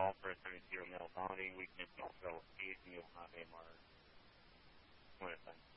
call for a 70 male vomiting, weakness, muscle, feet, and you'll have AMR when it's done.